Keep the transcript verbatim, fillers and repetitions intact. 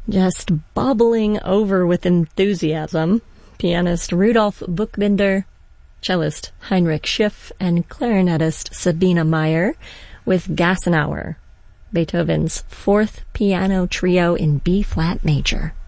Just bubbling over with enthusiasm, pianist Rudolf Buchbinder, cellist Heinrich Schiff, and clarinetist Sabine Meyer with Gassenauer, Beethoven's fourth piano trio in B-flat major.